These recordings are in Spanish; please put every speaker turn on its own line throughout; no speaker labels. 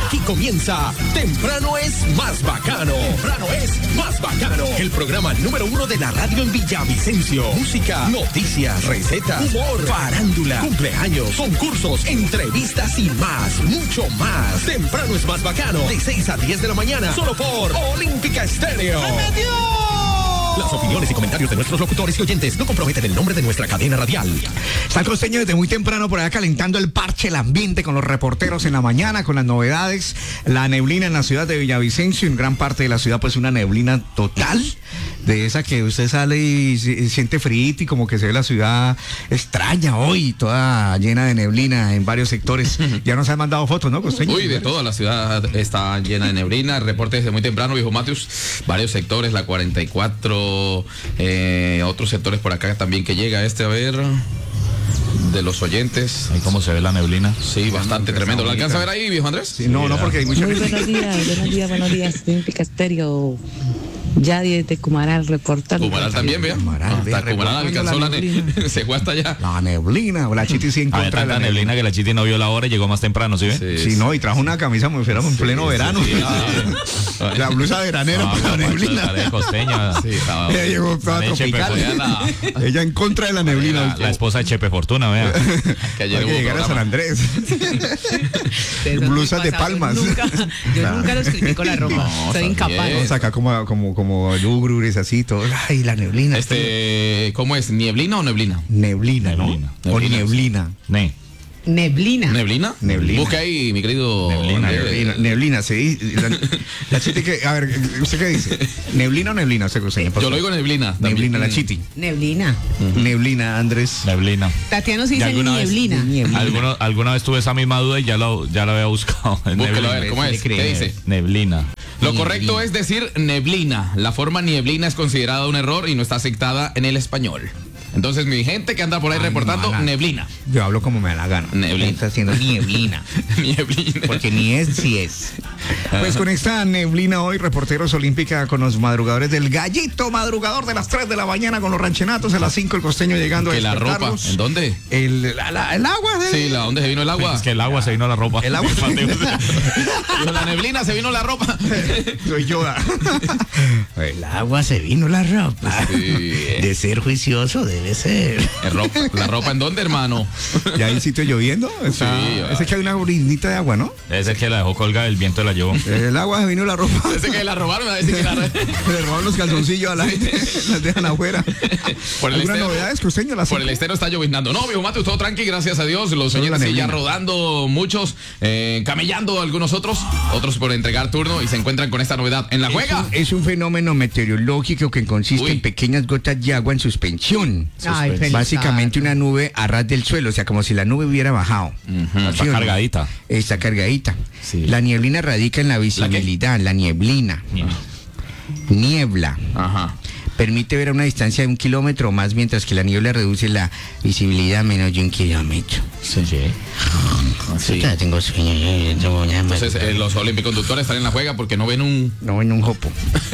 Aquí comienza Temprano es más bacano. Temprano es más bacano. El programa número 1 de la radio en Villavicencio. Música, noticias, recetas, humor, farándula, cumpleaños, concursos, entrevistas y más, mucho más. Temprano es más bacano. De 6 a 10 de la mañana. Solo por Olímpica Estéreo. ¡Me metió! Las opiniones y comentarios de nuestros locutores y oyentes no comprometen el nombre de nuestra cadena radial.
Está el costeño desde muy temprano por allá calentando el parche, el ambiente con los reporteros en la mañana, con las novedades, la neblina en la ciudad de Villavicencio, en gran parte de la ciudad pues una neblina total, de esa que usted sale y siente frío y como que se ve la ciudad extraña hoy, toda llena de neblina en varios sectores. Ya nos han mandado fotos, ¿no, costeño?
Uy, de toda la ciudad está llena de neblina. El reporte desde muy temprano, viejo Matius, varios sectores, la 44, otros sectores por acá también que llega a ver de los oyentes.
Ahí cómo se ve la neblina.
Sí, bastante tremendo. ¿Lo alcanza a ver ahí, viejo Andrés?
Sí, no, porque hay mucha
Muy buenos días, Olímpica Estéreo. Ya desde Cumaral reportando.
Cumaral también, vea. Hasta Cumaral alcanzó la neblina. Se fue hasta allá.
La neblina, o la Chiti sí en contra de la
neblina que la Chiti no vio la hora y llegó más temprano, ¿sí ve?
Sí, no, y trajo una camisa muy fea en pleno verano. La blusa veranera por la neblina.
Costeña.
Ella llegó toda tropical. Ella en contra de la neblina.
La esposa de Chepe Fortuna, vea.
Que ayer
hubo llegar a San Andrés. Blusas de palmas.
Yo nunca los critico la ropa. Soy incapaz.
Vamos acá como lúgubres así, todo. Ay, la neblina.
¿Cómo es? ¿Nieblina o neblina?
Neblina, ¿no? O neblina.
Neblina.
¿Neblina?
Neblina.
Busca ahí, mi querido.
Neblina, sí. La Chiti que, a ver, ¿usted qué dice? ¿Neblina o neblina?
Yo lo digo neblina.
Neblina, la Chiti.
Neblina.
Neblina, Andrés.
Neblina.
Tatiano sí dice neblina.
Alguna vez tuve esa misma duda y ya la había buscado.
Búsquelo, a ver, ¿cómo es? ¿Qué dice?
Neblina.
Lo correcto es decir neblina. La forma nieblina es considerada un error y no está aceptada en el español. Entonces, mi gente que anda por ahí reportando, neblina.
Yo hablo como me da la gana.
Neblina.
Está haciendo nieblina.
Nieblina.
Porque ni es, sí es. Pues con esta neblina hoy, Reporteros Olímpica con los madrugadores del Gallito Madrugador de las 3 de la mañana con los ranchenatos, a las 5 el costeño llegando a
la ropa, ¿en dónde?
El agua.
Sí, ¿dónde se vino el agua?
Es que el agua se vino la ropa.
El agua.
La neblina se vino la ropa.
Soy yo. El agua se vino la ropa.
Sí.
De ser juicioso debe ser.
¿La ropa en dónde, hermano?
¿Ya hay sitio lloviendo? Ese que hay una brinita de agua, ¿no?
Ese que la dejó colgada, el viento la llevó.
El agua se vino la ropa.
Ese que la robaron, ese que
le robaron los calzoncillos a la gente, las dejan afuera. ¿Alguna novedad, costeño?
Por el estero está lloviznando. No, viejo Mate, todo tranqui, gracias a Dios. Los oyentes sí ya rodando, muchos, camellando algunos otros por entregar turno y se encuentran con esta novedad. En la juega.
Es un fenómeno meteorológico que consiste en pequeñas gotas de agua en suspensión. Básicamente una nube a ras del suelo, o sea, como si la nube hubiera bajado.
Está cargadita.
Está cargadita.
Sí.
La nieblina radica en la visibilidad, la nieblina. Niebla.
Ajá.
Permite ver a una distancia de 1 kilómetro o más, mientras que la niebla reduce la visibilidad a menos de 1 kilómetro.
Sí.
Sí.
Tengo sueño.
Entonces, los olimpiconductores están en la juega porque no ven un
jopo.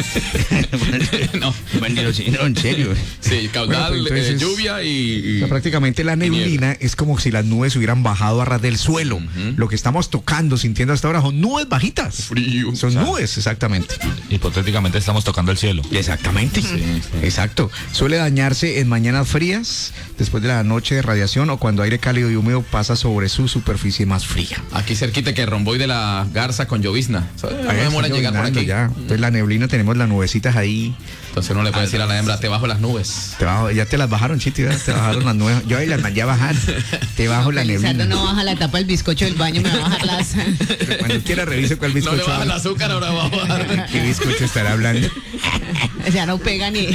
No,
en serio.
Sí, caudal,
Bueno, pues entonces,
lluvia y...
O sea, prácticamente la neblina es como si las nubes hubieran bajado a ras del suelo. Lo que estamos tocando, sintiendo hasta ahora, son nubes bajitas.
Frío.
Son nubes, exactamente.
Hipotéticamente estamos tocando el cielo.
Exactamente. Sí. Exacto. Suele dañarse en mañanas frías, después de la noche de radiación o cuando aire cálido y húmedo pasa sobre su superficie más fría.
Aquí cerquita que Romboy de la Garza con llovizna. No demora en llegar por aquí.
Ya. Entonces la neblina, tenemos las nubecitas ahí.
Entonces uno le puede decir a la hembra, te bajo las nubes.
Ya te las bajaron, Chiti, te bajaron las nubes. Yo ahí las mandé a bajar. Te bajo la neblina.
No baja la tapa del bizcocho del baño, me va a bajar las...
Pero cuando quiera revise cuál bizcocho.
No le baja el azúcar, ahora va a bajar.
¿Qué bizcocho estará hablando?
O sea, no pega ni...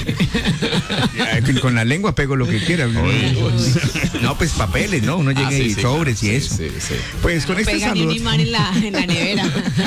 Con la lengua pego lo que quiera. No, pues papeles, ¿no? Uno llega y sobres y eso.
Sí.
Pues con este
saludo. No pega ni un imán en la nevera.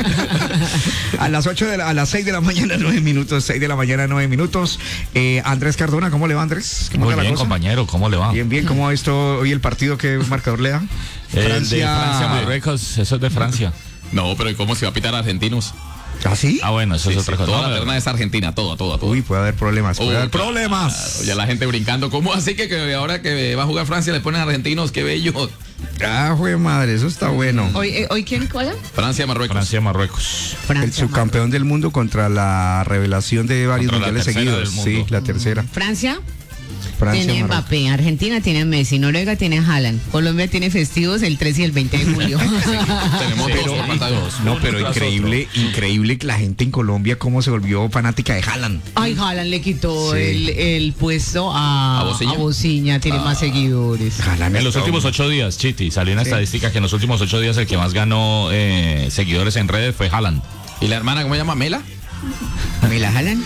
A las 6 de la mañana, 9 minutos. 6 de la mañana, 9 minutos. Andrés Cardona, ¿cómo le va, Andrés?
Muy bien, compañero, ¿cómo le va?
Bien, ¿cómo va esto hoy el partido? ¿Qué marcador le da?
Francia, Marruecos, eso es de Francia.
No, pero ¿cómo se va a pitar a argentinos?
¿Ah, sí?
Ah, bueno, eso es otra cosa.
Toda la terna es Argentina, todo.
Uy, puede haber problemas.
Claro, ya la gente brincando. ¿Cómo así que ahora que va a jugar Francia le ponen argentinos? ¡Qué bello!
Jue madre, eso está bueno.
¿Hoy quién juega?
Francia, Marruecos.
Francia, Marruecos.
El subcampeón del mundo contra la revelación de varios
Contra la
mundiales
tercera
seguidos.
del mundo.
Sí, la tercera.
Francia
Francia,
tiene
Marruecos.
Mbappé, Argentina tiene Messi, Noruega tiene Haaland, Colombia tiene festivos el 3 y el 20 de julio.
Tenemos
Sí,
dos
pero-
por falta de dos.
No, pero
Uno tras
increíble que la gente en Colombia cómo se volvió fanática de Haaland.
Ay, Haaland le quitó
Sí.
el puesto a Bociña, tiene más seguidores.
Haaland
En los
está-
últimos 8 días, Chiti, salió una estadística que en los últimos 8 días el que más ganó seguidores en redes fue Haaland.
¿Y la hermana cómo se llama? ¿Mela?
¿Mela Haaland?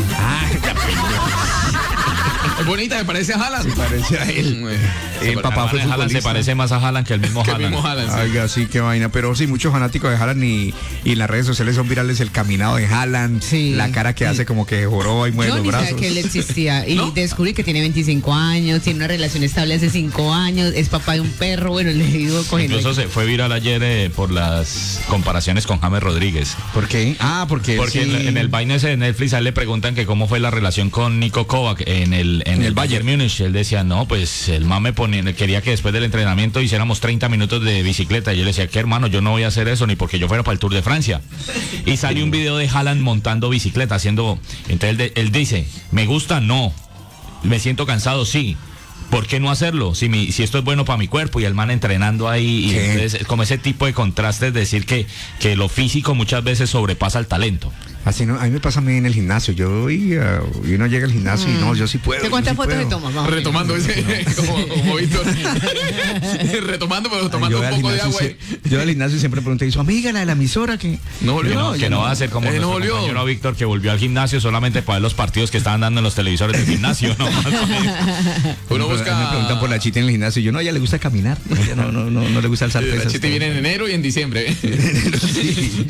Es bonita, me parece a Haaland.
Se parece a él.
El
papá fue
Haaland se
futbolista.
parece más a Haaland que el mismo
Que el
Haaland.
mismo Haaland, sí.
Oiga, sí, qué vaina. Pero sí, muchos fanáticos de Haaland y en las redes sociales son virales el caminado de Haaland,
Sí.
la cara que hace como que joroba y mueve
Yo
los
ni sabía
brazos.
que él existía y descubrí que tiene 25 años, tiene una relación estable hace 5 años, es papá de un perro, bueno, le digo cogiendo.
Incluso se fue viral ayer por las comparaciones con James Rodríguez.
¿Por qué? Porque
Porque
sí.
en el vaina ese de Netflix a él le preguntan que cómo fue la relación con Nico Kovac en el Bayern Múnich. Él decía, no, pues el man quería que después del entrenamiento hiciéramos 30 minutos de bicicleta. Y yo le decía, ¿qué hermano? Yo no voy a hacer eso ni porque yo fuera para el Tour de Francia. Y salió un video de Haaland montando bicicleta, haciendo... Entonces él dice, ¿me gusta? No. ¿Me siento cansado? Sí. ¿Por qué no hacerlo? Si esto es bueno para mi cuerpo y el man entrenando ahí. Y
Sí.
entonces, es como ese tipo de contrastes, decir que lo físico muchas veces sobrepasa el talento.
Así no, a mí me pasa a mí en el gimnasio. Yo y uno llega al gimnasio y no, yo sí puedo.
¿De cuántas
yo sí
fotos
puedo.
se toman? Vamos.
Retomando ese, como Víctor. Retomando, pero tomando
Yo
un
al
poco de
gimnasio
agua.
yo al gimnasio siempre pregunté, ¿y su amiga, la de la emisora que
No volvió.
Que no va a ser como
No
nuestro
volvió.
compañero Víctor, que volvió al gimnasio solamente para ver los partidos que estaban dando en los televisores del gimnasio, ¿no? Más o menos.
Uno
Me
busca.
preguntan por la chita en el gimnasio. Yo no, a ella le gusta caminar. A ella no le gusta alzar
La
pesas.
chiste viene en enero y en diciembre.
Sí.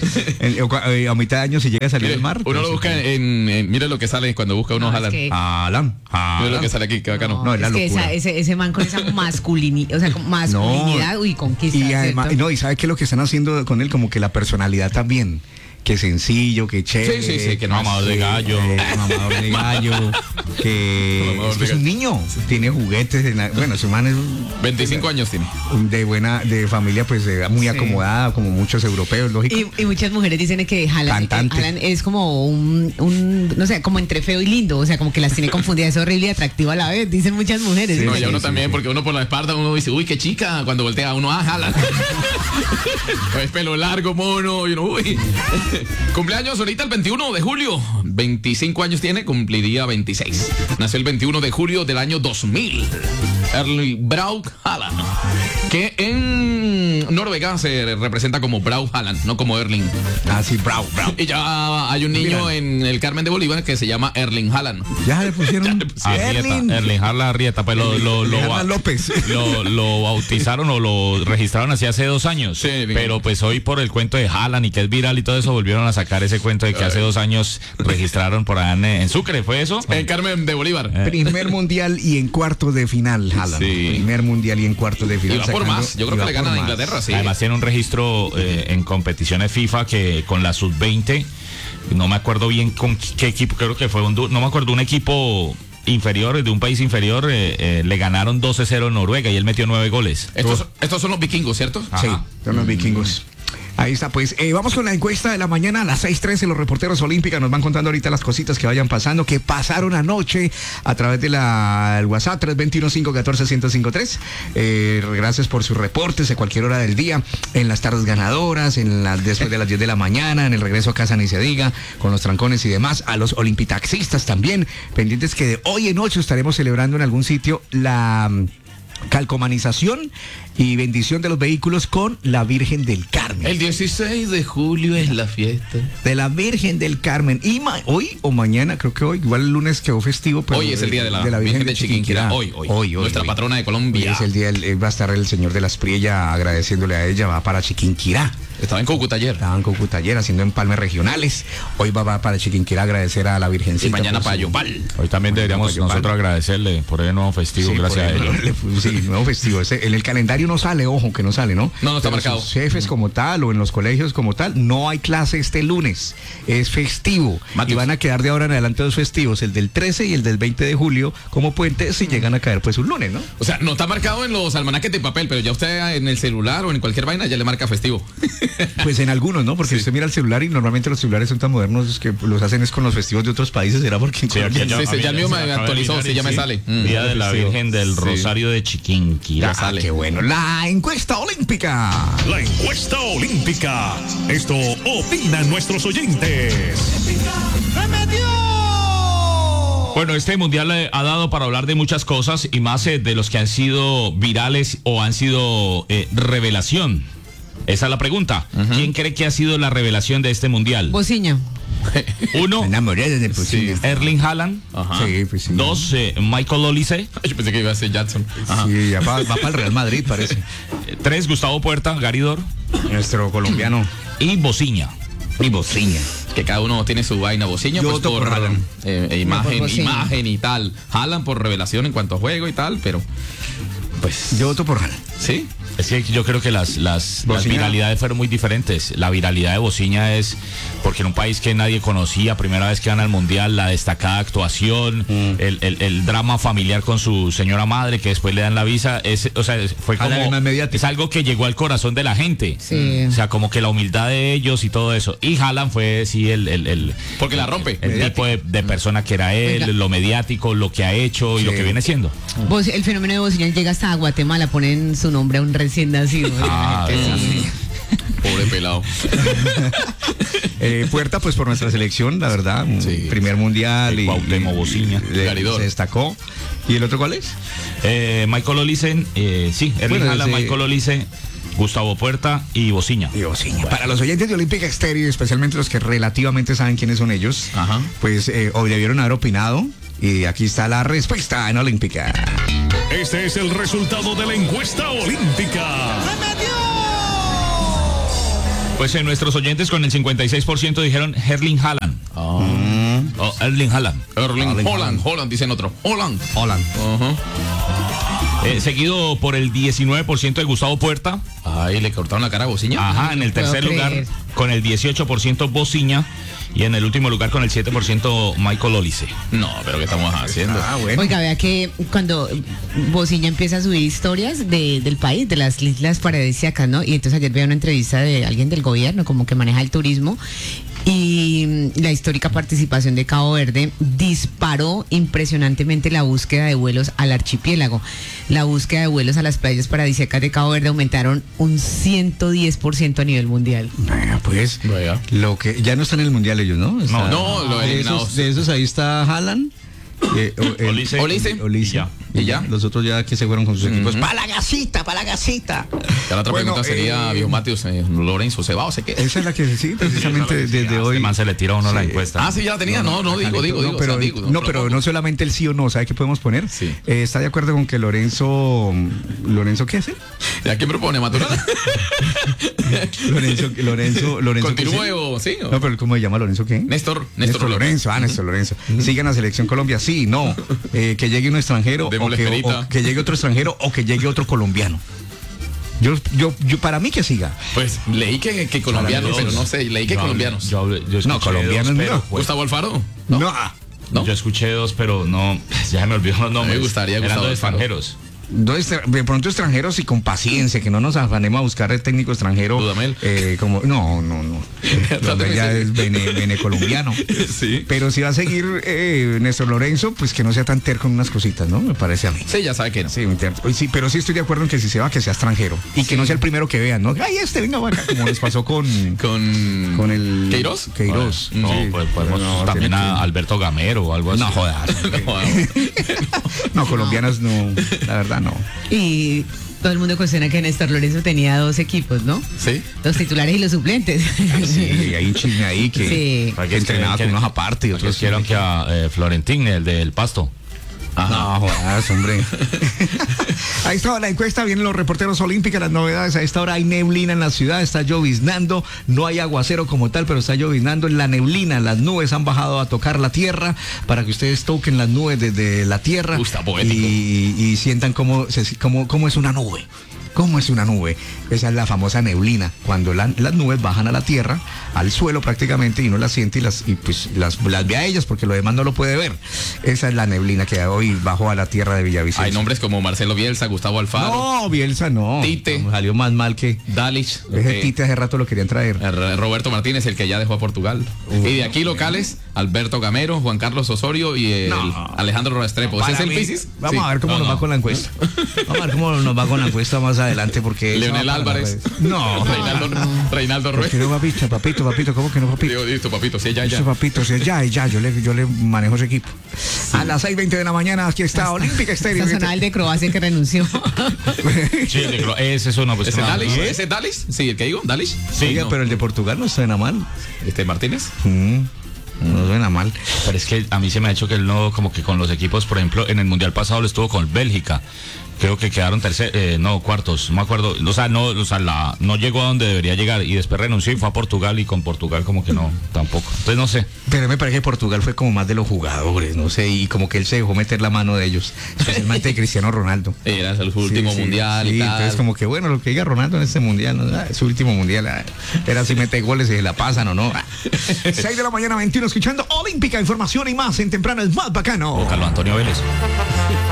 A mitad de año si llega a salir
Mire,
del mar.
uno lo busca mira lo que sale cuando busca uno
No,
Haaland.
es que-
Alan.
Mira lo que sale aquí, qué bacano.
No, es la
es que
locura.
ese man con esa masculinidad, o sea, con masculinidad, uy, conquista.
Y además,
¿cierto?
no, y ¿sabe qué es lo que están haciendo con él? Como que la personalidad también. Que sencillo, que chévere.
Sí, que no
Mamador de gallo.
Mamador de gallo. Que
Mamador
es,
de
que es un
gallo.
niño. Tiene juguetes. Bueno, su man es
25 años tiene.
de familia pues muy acomodada, como muchos europeos, lógico.
Y muchas mujeres dicen que Haaland
Cantante.
es como un, no sé, como entre feo y lindo, o sea, como que las tiene confundidas, es horrible y atractivo a la vez, dicen muchas mujeres.
Sí,
No,
¿no?
y a uno
sí,
también,
sí.
porque uno por la espalda uno dice, uy, qué chica. Cuando voltea uno, Haaland. Es pelo largo, mono, y uno, uy. Cumpleaños ahorita el 21 de julio. 25 años tiene, cumpliría 26. Nació el 21 de julio del año 2000. Erling Braut Haaland. Que en Noruega se representa como Braut Haaland, no como Erling.
Sí, bravo.
Y ya hay un niño en el Carmen de Bolívar que se llama Erling Haaland.
Ya le pusieron
Erling Haaland Arrieta, pues
Haaland López.
lo bautizaron o lo registraron hace 2 años.
Sí, bien.
Pero pues hoy por el cuento de Haaland y que es viral y todo eso, volvieron a sacar ese cuento de que hace 2 años registraron por allá en Sucre, ¿fue eso?
En Carmen de Bolívar.
Primer mundial y en cuartos de final, Haaland.
Sí.
Primer mundial y en cuartos de final.
Y va por
sacando-
más. Yo creo
y
que
va
le gana
por
a
más.
Inglaterra, sí.
Además tiene un registro en competiciones FIFA que con la sub-20, no me acuerdo bien con qué equipo, creo que fue no me acuerdo, un equipo inferior, de un país inferior, le ganaron 12-0 en Noruega y él metió 9 goles.
Estos son los vikingos, ¿cierto?
Sí,
Ajá.
son los vikingos. Ahí está, pues. Vamos con la encuesta de la mañana a las 6:13. Los reporteros olímpicos nos van contando ahorita las cositas que vayan pasando, que pasaron anoche a través de el WhatsApp 321-514-1053. Gracias por sus reportes de cualquier hora del día, en las tardes ganadoras, después de las 10 de la mañana, en el regreso a casa ni se diga, con los trancones y demás. A los olimpitaxistas también, pendientes que de hoy en 8 estaremos celebrando en algún sitio la calcomanización y bendición de los vehículos con la Virgen del Carmen.
El 16 de julio es la fiesta.
De la Virgen del Carmen. Y hoy o mañana, creo que hoy, igual el lunes quedó festivo. Pero
Hoy es el día de la Virgen de Chiquinquirá. Hoy. Nuestra patrona de Colombia.
Hoy es el día, va a estar el señor de la Espriella agradeciéndole a ella, va para Chiquinquirá.
Estaba en Cúcuta ayer.
Estaba en Cúcuta ayer haciendo empalmes regionales. Hoy va para Chiquinquirá a agradecer a la Virgencita.
Y mañana
por
para
su-
Yopal.
Hoy también deberíamos
Yopal.
nosotros agradecerle por el nuevo festivo,
Sí,
gracias a
por
ellos.
ejemplo, sí, nuevo festivo. En el calendario no sale, ojo, que no sale, ¿no?
No está
Pero
marcado.
sus jefes como tal o en los colegios como tal, no hay clase este lunes. Es festivo.
Matius.
Y van a quedar de ahora en adelante dos festivos, el del 13 y el del 20 de julio, como puente si llegan a caer pues un lunes, ¿no?
O sea, no está marcado en los almanaques de papel, pero ya usted en el celular o en cualquier vaina ya le marca festivo.
Pues en algunos, ¿no? Porque usted mira el celular y normalmente los celulares son tan modernos que los hacen es con los festivos de otros países, ¿será porque en
Sí,
Colombia
aquí
no?
Sí, sí, ya el mío me actualizó, sí, ya me sale.
Día de la
Sí.
Virgen del
Sí.
Rosario de Chiquinquirá.
Ya sale.
Qué bueno. La encuesta olímpica.
La encuesta olímpica. Esto opinan nuestros oyentes.
Bueno, este mundial ha dado para hablar de muchas cosas y más de los que han sido virales o han sido revelación. Esa es la pregunta. ¿Quién cree que ha sido la revelación de este mundial?
Bociña.
Uno,
Me enamoré desde el
Sí.
Erling Haaland.
Ajá.
Sí, pues sí.
Dos, Michael Olise.
Yo pensé que iba a ser Jackson. Ajá.
Sí, ya va para el Real Madrid, parece.
Tres, Gustavo Puerta, Garidor.
Nuestro colombiano.
Y Bociña.
Y Bociña.
Que cada uno tiene su vaina. Bociña
Yo
pues
voto por Haaland.
imagen,
Bociña.
imagen y tal. Haaland por revelación en cuanto a juego y tal, pero pues
Yo voto por Haaland.
sí.
Es que yo creo que las
Bociña.
viralidades fueron muy diferentes. La viralidad de Bociña es porque en un país que nadie conocía, primera vez que gana el mundial, la destacada actuación, el drama familiar con su señora madre que después le dan la visa, fue
Haaland es
como
más mediático.
es algo que llegó al corazón de la gente.
Sí.
O sea, como que la humildad de ellos y todo eso. Y Haaland fue sí el
Porque la rompe.
el tipo de persona que era él,
Oiga.
lo mediático, lo que ha hecho y lo que viene siendo.
El fenómeno de Bociña llega hasta Guatemala, ponen su nombre a un recién nacido.
Ah,
La gente sí.
Pobre pelado.
Puerta, pues por nuestra selección, la verdad.
Sí.
Primer mundial.
El Cuauhtémoc Bociña.
Garidor.
Se destacó. ¿Y el otro cuál es?
Michael Olise, sí, Erling
Bueno,
Haaland,
ese-
Michael Olise, Gustavo Puerta y Bociña.
Y Bociña. Para los oyentes de Olímpica Estéreo, especialmente los que relativamente saben quiénes son ellos,
Ajá.
pues hoy debieron haber opinado. Y aquí está la respuesta en Olímpica.
Este es el resultado de la encuesta olímpica.
Pues nuestros oyentes con el 56% dijeron Erling Haaland. O Erling Haaland.
Erling Holland, dicen otro. Holland.
Holland.
Ajá.
Seguido por el 19% de Gustavo Puerta.
Ahí le cortaron la cara a Bociña.
Ajá, en el
puedo
tercer lugar
creer.
con el 18% Bociña. Y en el último lugar con el 7% Michael Olise.
No, pero ¿qué estamos haciendo?
Ah, bueno.
Oiga, vea que cuando Bociña empieza a subir historias del país, de las islas paradisíacas, ¿no? Y entonces ayer veía una entrevista de alguien del gobierno, como que maneja el turismo, y la histórica participación de Cabo Verde disparó impresionantemente la búsqueda de vuelos al archipiélago. La búsqueda de vuelos a las playas paradisíacas de Cabo Verde aumentaron un 110% a nivel mundial.
Pues
Vaya.
lo que ya no están en el mundial ellos, ¿no? Está-
no, lo
de
eliminados.
esos, de esos ahí está Haaland.
Olise.
Olise.
Y ya.
¿Y ya?
Los otros ya que se fueron con sus equipos. ¡Para la gasita!
Ya la otra
Bueno,
pregunta sería, viejo Matius, Lorenzo, ¿se va o se queda?
Esa es la que sí, precisamente desde hoy.
Este man se le tira a uno la
Sí.
encuesta.
Ah, sí, ya la tenía. No, digo.
No, pero,
o sea, digo,
no, pero no solamente el sí o no, ¿sabe qué podemos poner?
Sí.
¿Está de acuerdo con que Lorenzo qué hace?
¿Ya quién propone, Maturana?
Lorenzo.
¿Continúe
¿qué?
o sí?
No, pero ¿cómo se llama Lorenzo qué?
Néstor
Lorenzo. Néstor Lorenzo. Sigan a Selección Colombia, sí, no. Que llegue un extranjero
Démosle esperita.
o que llegue otro extranjero o que llegue otro colombiano. Yo para mí que siga.
Pues leí que colombianos,
Para
pero
los-
no sé, leí que colombianos.
Yo escuché
No, colombianos
dos, pero,
no.
pues,
Gustavo Alfaro.
No.
¿No?
Yo escuché dos, pero no, ya me olvidó los nombres.
Me gustaría
Eran
Gustavo
dos
Alfaro.
extranjeros.
De pronto extranjeros y con paciencia, que no nos afanemos a buscar el técnico extranjero.
Dudamel.
No. Donde ya es bene colombiano.
Sí.
Pero si va a seguir Néstor Lorenzo, pues que no sea tan terco en unas cositas, ¿no? Me parece a mí.
Sí, ya sabe que no.
Sí, sí, pero sí estoy de acuerdo en que si se va, que sea extranjero. Y que no sea el primero que vean, ¿no? Ay, venga, acá, como les pasó con el...
¿Queiroz?
Queiroz.
No,
Sí.
pues podemos
No,
también
tiene
a
que-
Alberto Gamero o algo así.
No jodas.
No,
No, colombianos no, la verdad no.
Y todo el mundo cuestiona que Néstor Lorenzo tenía dos equipos, ¿no?
sí.
Los titulares y los suplentes.
Sí, hay un chisme ahí que
Sí.
entrenaba con unos aparte y
Otros
otros
quieren que a Florentín, el del Pasto.
Ajá.
No, jodas, hombre. A esta hora la encuesta, vienen los reporteros olímpicos, las novedades. A esta hora hay neblina en la ciudad, está lloviznando, no hay aguacero como tal, pero está lloviznando en la neblina. Las nubes han bajado a tocar la tierra para que ustedes toquen las nubes desde la tierra y sientan cómo es una nube. ¿Cómo es una nube? Esa es la famosa neblina, cuando las nubes bajan a la tierra, al suelo prácticamente, y uno las siente y las ve a ellas, porque lo demás no lo puede ver. Esa es la neblina que hoy bajó a la tierra de Villavicencio.
Hay nombres como Marcelo Bielsa, Gustavo Alfaro.
No, Bielsa no.
Tite.
Salió más mal que
Dalich.
Ese Tite hace rato lo querían traer.
Roberto Martínez, el que ya dejó a Portugal. Y de aquí locales, Alberto Gamero, Juan Carlos Osorio y Alejandro Restrepo. ¿Ese es el Pisis?
Vamos a ver cómo nos va con la encuesta. Vamos a ver cómo nos va con la encuesta más adelante, porque...
Leonel Álvarez.
No.
Reinaldo Ruiz.
Pero papito, ¿cómo que no, papito?
Listo, papito, si es ya.
Eso, papito, si es ya, yo le manejo ese equipo. Sí. A las 6:20 de la mañana, aquí está Olímpica Estéreo.
El de Croacia que renunció.
Sí, el de Croacia, ese es uno. Pues,
¿Ese es Dalich? Sí, el que digo, Dalich.
Sí, oiga,
no.
Pero el de Portugal no suena mal.
Martínez.
No suena mal.
Pero es que a mí se me ha hecho que él no, como que con los equipos, por ejemplo, en el Mundial pasado lo estuvo con Bélgica. Creo que quedaron cuartos, no me acuerdo, no llegó a donde debería llegar y después renunció y fue a Portugal y con Portugal como que no, tampoco. Entonces no sé.
Pero me parece que Portugal fue como más de los jugadores, no sé, y como que él se dejó meter la mano de ellos, especialmente de Cristiano Ronaldo.
Era su último mundial y tal.
Entonces como que bueno, lo que diga Ronaldo en este mundial, ¿no? Es su último mundial, era si mete goles y se la pasan o no. 6 de la mañana 21, escuchando Olímpica, información y más en Temprano es más bacano.
Carlos Antonio Vélez.